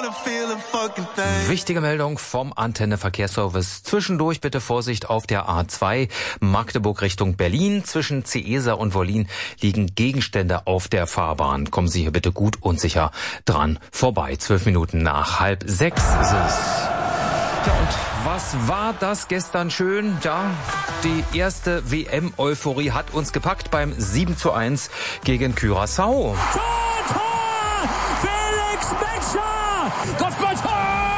Wichtige Meldung vom Antenne Verkehrsservice. Zwischendurch bitte Vorsicht auf der A2 Magdeburg Richtung Berlin. Zwischen Ciesa und Wollin liegen Gegenstände auf der Fahrbahn. Kommen Sie hier bitte gut und sicher dran vorbei. 12 Minuten nach 5:30 ist es. Ja, und was war das gestern schön? Ja, die erste WM-Euphorie hat uns gepackt beim 7:1 gegen Curaçao. Tor! Felix Metscher! Kopfballtor!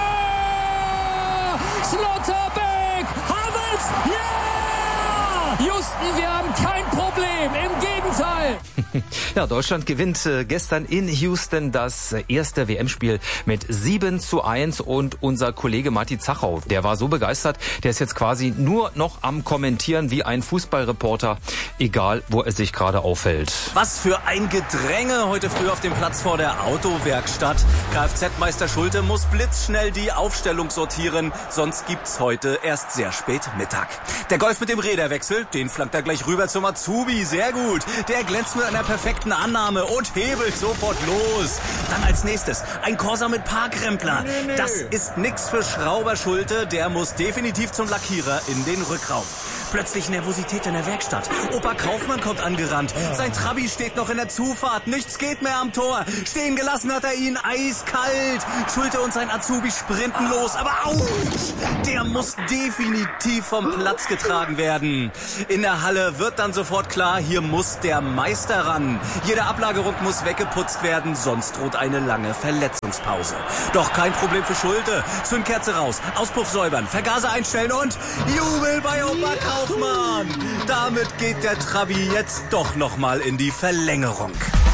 Schlotterbeck! Havertz! Ja! Houston, wir haben kein Problem. Im Gegenteil. Ja, Deutschland gewinnt gestern in Houston das erste WM-Spiel mit 7:1 und unser Kollege Matti Zachau, der war so begeistert, der ist jetzt quasi nur noch am Kommentieren wie ein Fußballreporter, egal wo er sich gerade aufhält. Was für ein Gedränge heute früh auf dem Platz vor der Autowerkstatt. Kfz-Meister Schulte muss blitzschnell die Aufstellung sortieren, sonst gibt's heute erst sehr spät Mittag. Der Golf mit dem Räderwechsel, den flankt er gleich rüber zum Azubi, sehr gut. Der glänzt mit einer perfekten Annahme und hebelt sofort los. Dann als nächstes ein Corsa mit Parkrempler. Das ist nix für Schrauber Schulte, der muss definitiv zum Lackierer in den Rückraum. Plötzlich Nervosität in der Werkstatt. Opa Kaufmann kommt angerannt. Sein Trabi steht noch in der Zufahrt. Nichts geht mehr am Tor. Stehen gelassen hat er ihn eiskalt. Schulte und sein Azubi sprinten los. Aber ouch! Der muss definitiv vom Platz getragen werden. In der Halle wird dann sofort klar, hier muss der Meister ran. Jede Ablagerung muss weggeputzt werden, sonst droht eine lange Verletzungspause. Doch kein Problem für Schulte. Zündkerze raus, Auspuff säubern, Vergaser einstellen und Jubel bei Opa Kaufmann. Damit geht der Trabi jetzt doch nochmal in die Verlängerung.